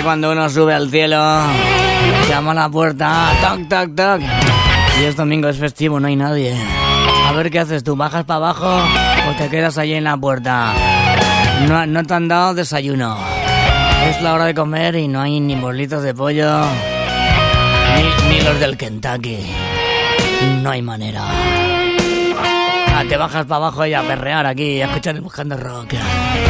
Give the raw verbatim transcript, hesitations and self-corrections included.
que cuando uno sube al cielo, llama a la puerta, toc, toc, toc. Y es domingo, es festivo, no hay nadie. A ver qué haces tú, ¿bajas para abajo o te quedas allí en la puerta? No, no te han dado desayuno. Es la hora de comer y no hay ni bolitos de pollo, ni, ni los del Kentucky. No hay manera. Ah, te bajas para abajo y a perrear aquí, a escuchar Buscando Rock.